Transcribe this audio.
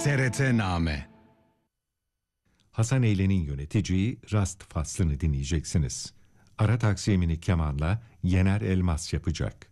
TRT-Name. Hasan Eylen'in yöneteceği Rast faslını dinleyeceksiniz. Ara taksimini kemanla Yener Elmas yapacak.